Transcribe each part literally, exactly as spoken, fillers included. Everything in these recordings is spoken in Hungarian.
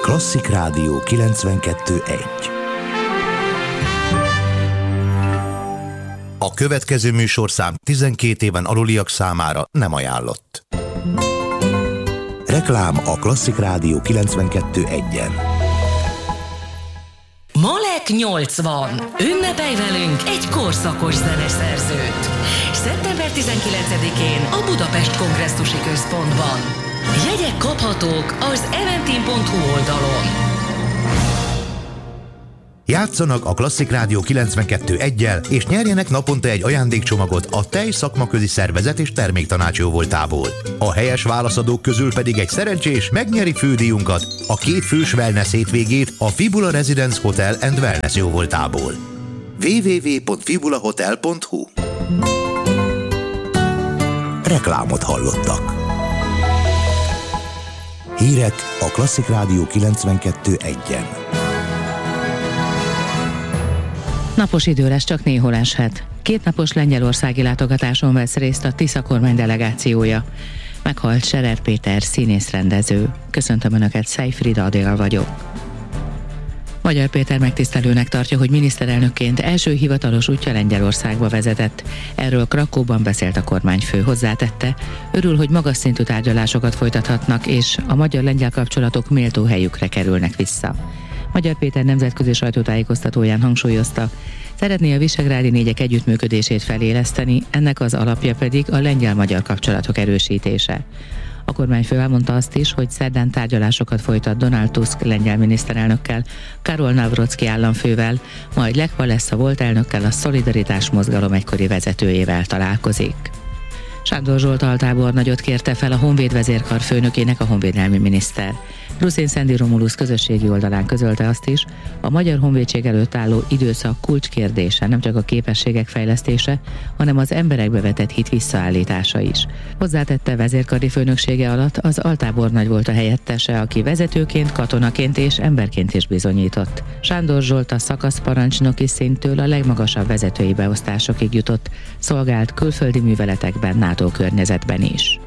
Klasszik Rádió kilencvenkettő egy. A következő műsorszám tizenkét éven aluliak számára nem ajánlott. Reklám a Klasszik Rádió kilencvenkettő egyen. Malek nyolcvan. Ünnepelj velünk egy korszakos zeneszerzőt. szeptember tizenkilencedikén a Budapest Kongresszusi Központban. Jegyek kaphatók az eventim pont hu oldalon. Játszanak a Klasszik Rádió kilencvenkettő egyel, és nyerjenek naponta egy ajándékcsomagot a Tej szakmaközi szervezet és terméktanács jóvoltából. A helyes válaszadók közül pedig egy szerencsés megnyeri fődíjunkat, a két fős wellness hétvégét a Fibula Residence Hotel and Wellness jóvoltából. double-u double-u double-u pont fibula hotel pont hu. Reklámot hallottak. Hírek a Klasszik Rádió kilencvenkettő egyen. Napos idő lesz, csak néhol eshet. Kétnapos lengyelországi látogatáson vesz részt a Tisza kormány delegációja. Meghalt Scherer Péter színész-rendező. Köszöntöm Önöket, Szejfried Adél vagyok. Magyar Péter megtisztelőnek tartja, hogy miniszterelnökként első hivatalos útja Lengyelországba vezetett. Erről Krakóban beszélt a kormányfő, hozzátette, örül, hogy magas szintű tárgyalásokat folytathatnak, és a magyar-lengyel kapcsolatok méltó helyükre kerülnek vissza. Magyar Péter nemzetközi sajtótájékoztatóján hangsúlyozta, szeretné a visegrádi négyek együttműködését feléleszteni, ennek az alapja pedig a lengyel-magyar kapcsolatok erősítése. A kormányfő elmondta azt is, hogy szerdán tárgyalásokat folytat Donald Tusk lengyel miniszterelnökkel, Karol Nawrocki államfővel, majd Lech Walesa volt elnökkel, a Szolidaritás mozgalom egykori vezetőjével találkozik. Sándor Zsolt altábornagyot kérte fel a Honvéd vezérkar főnökének a honvédelmi miniszter. Ruszin Szendi Romulusz közösségi oldalán közölte azt is, a magyar honvédség előtt álló időszak kulcskérdése nem csak a képességek fejlesztése, hanem az emberekbe vetett hit visszaállítása is. Hozzátette, vezérkari főnöksége alatt az altábornagy volt a helyettese, aki vezetőként, katonaként és emberként is bizonyított. Sándor Zsolt a szakaszparancsnoki szinttől a legmagasabb vezetői beosztásokig jutott, szolgált külföldi műveletekben, NATO környezetben is.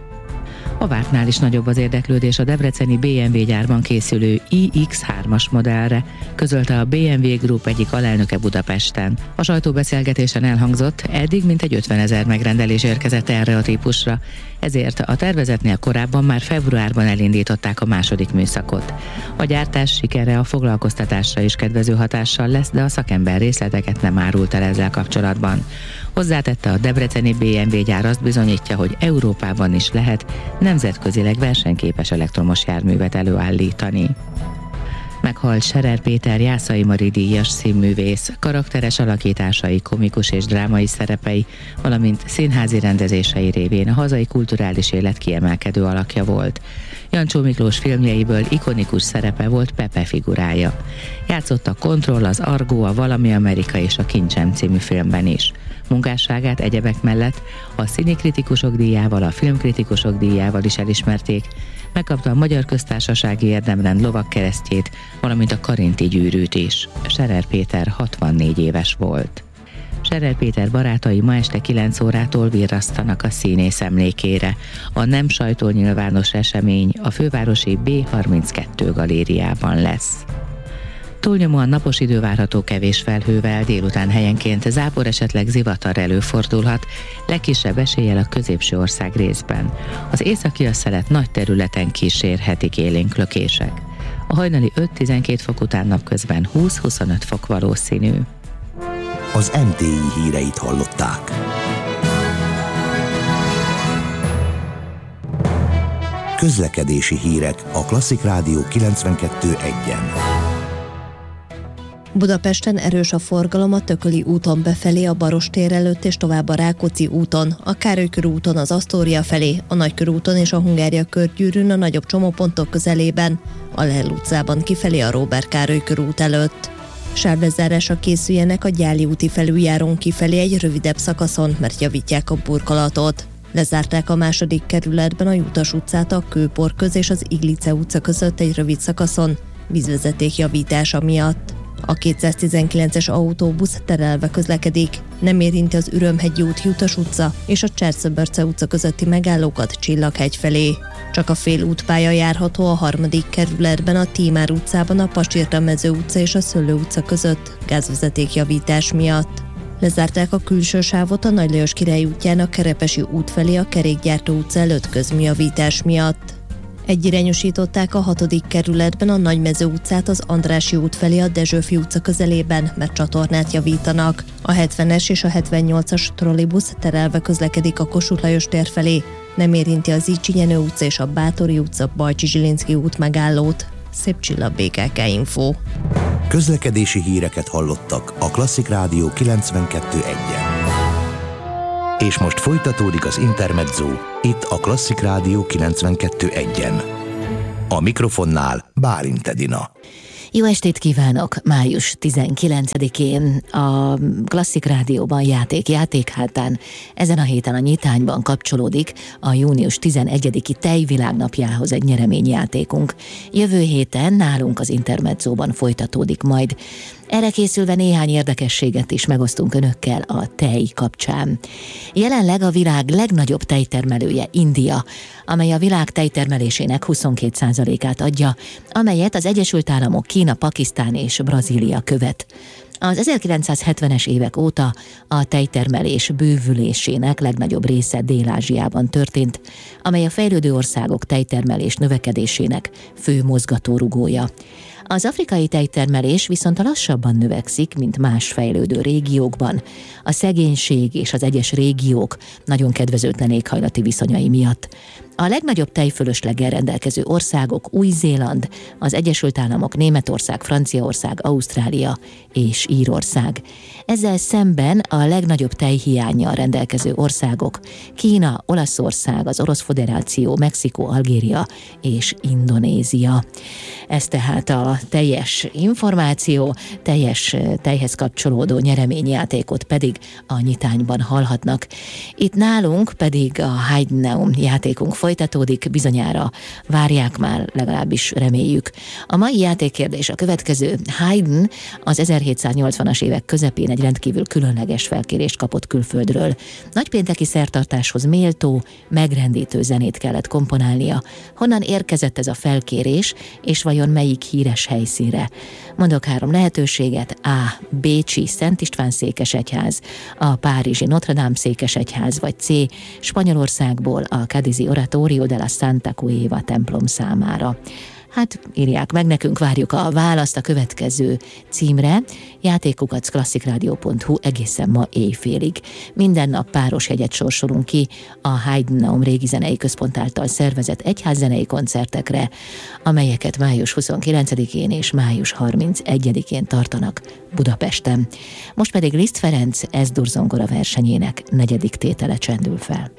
A vártnál is nagyobb az érdeklődés a debreceni bé em vé gyárban készülő i iksz hármas modellre, közölte a bé em vé Group egyik alelnöke Budapesten. A sajtóbeszélgetésen elhangzott, eddig mintegy ötvenezer megrendelés érkezett erre a típusra, ezért a tervezetnél korábban már februárban elindították a második műszakot. A gyártás sikere a foglalkoztatásra is kedvező hatással lesz, de a szakember részleteket nem árult el ezzel kapcsolatban. Hozzátette, a debreceni bé em vé gyár azt bizonyítja, hogy Európában is lehet nemzetközileg versenyképes elektromos járművet előállítani. Meghalt Scherer Péter Jászai Mari díjas színművész, karakteres alakításai, komikus és drámai szerepei, valamint színházi rendezései révén a hazai kulturális élet kiemelkedő alakja volt. Jancsó Miklós filmjeiből ikonikus szerepe volt Pepe figurája. Játszott a Kontroll, az Argó, a Valami Amerika és a Kincsem című filmben is. Munkásságát egyebek mellett a színikritikusok díjával, a filmkritikusok díjával is elismerték, megkapta a Magyar Köztársasági Érdemrend lovagkeresztjét, valamint a Karinti gyűrűt is. Scherer Péter hatvannégy éves volt. Scherer Péter barátai ma este kilenc órától virrasztanak a színész emlékére. A nem sajtónyilvános esemény a fővárosi bé harminckettő galériában lesz. Túlnyomóan napos idő várható kevés felhővel, délután helyenként zápor, esetleg zivatar előfordulhat, legkisebb eséllyel a középső ország részben. Az északi szelet nagy területen kísérhetik élénk lökések. A hajnali öt-tizenkét fok után napközben húsz-huszonöt fok valószínű. Az em té i híreit hallották. Közlekedési hírek a Klasszik Rádió kilencvenkettő egyen. Budapesten erős a forgalom a Tököli úton befelé, a Barostér előtt és tovább a Rákóczi úton, a Károly körúton az Asztória felé, a Nagykörúton és a Hungária körgyűrűn a nagyobb csomópontok közelében, a Lehel utcában kifelé a Róbert Károly körút előtt. Sávlezárásra készüljenek a Gyáli úti felüljárón kifelé egy rövidebb szakaszon, mert javítják a burkolatot. Lezárták a második kerületben a Jutas utcát a Kőporköz és az Iglice utca között egy rövid szakaszon, vízvezeték javítása miatt. A kétszáztizenkilences autóbusz terelve közlekedik. Nem érinti az Ürömhegyi út, Jutas utca és a Cserszöbörce utca közötti megállókat Csillaghegy felé. Csak a fél útpálya járható a harmadik kerületben, a Tímár utcában, a Pasirta-mező utca és a Szöllő utca között gázvezetékjavítás miatt. Lezárták a külső sávot a Nagy Lajos Király útján a Kerepesi út felé a Kerékgyártó utca előtt közműjavítás miatt. Egyirányosították a hatodik kerületben a Nagymező utcát az Andrássy út felé a Dezsőfi utca közelében, mert csatornát javítanak. A hetvenes és a hetvennyolcas trollibusz terelve közlekedik a Kossuth Lajos tér felé. Nem érinti az Icsinyenő utca és a Báthori utca, Bajcsi Zsilinszky út megállót. Szép Csilla, bé ká ká Info. Közlekedési híreket hallottak a Klasszik Rádió kilencvenkettő egyen. És most folytatódik az Intermezzo, itt a Klasszik Rádió kilencvenkettő egyen. A mikrofonnál Bálint Edina. Jó estét kívánok! május tizenkilencedikén a Klasszik Rádióban játék játékhátán ezen a héten a Nyitányban kapcsolódik a június tizenegyediki Tejvilágnapjához egy nyereményjátékunk. Jövő héten nálunk az Intermezzóban folytatódik majd. Erre készülve néhány érdekességet is megosztunk önökkel a tej kapcsán. Jelenleg a világ legnagyobb tejtermelője India, amely a világ tejtermelésének huszonkét százalékát adja, amelyet az Egyesült Államok, Kína, Pakisztán és Brazília követ. Az ezerkilencszázhetvenes évek óta a tejtermelés bővülésének legnagyobb része Dél-Ázsiában történt, amely a fejlődő országok tejtermelés növekedésének fő mozgatórugója. Az afrikai tejtermelés viszont lassabban növekszik, mint más fejlődő régiókban, a szegénység és az egyes régiók nagyon kedvezőtlen éghajlati viszonyai miatt. A legnagyobb tejfölösleggel rendelkező országok Új-Zéland, az Egyesült Államok, Németország, Franciaország, Ausztrália és Írország. Ezzel szemben a legnagyobb tejhiánnyal rendelkező országok Kína, Olaszország, az Orosz Föderáció, Mexikó, Algéria és Indonézia. Ez tehát a teljes információ, teljes tejhez kapcsolódó nyereményjátékot pedig a Nyitányban hallhatnak. Itt nálunk pedig a Heidennaum játékunk folytatódik, bizonyára várják már, legalábbis reméljük. A mai játékkérdés a következő. Haydn az ezerhétszáznyolcvanas évek közepén egy rendkívül különleges felkérést kapott külföldről. Nagypénteki szertartáshoz méltó, megrendítő zenét kellett komponálnia. Honnan érkezett ez a felkérés, és vajon melyik híres helyszínre? Mondok három lehetőséget. A. Bécsi Szent István székesegyház, a párizsi Notre Dame székesegyház, vagy C. Spanyolországból a Cádizi Oratorio de la Santa Cueva templom számára. Hát írják meg nekünk, várjuk a választ a következő címre, játékukat klasszikradio pont hu egészen ma éjfélig. Minden nap páros jegyet sorsolunk ki a Heidennaum Régi Zenei Központ által szervezett egyházzenei koncertekre, amelyeket május huszonkilencedikén és május harmincegyedikén tartanak Budapesten. Most pedig Liszt Ferenc Es-dur zongora versenyének negyedik tétele csendül fel.